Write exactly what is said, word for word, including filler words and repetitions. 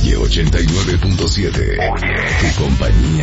Oye ochenta y nueve punto siete. Tu compañía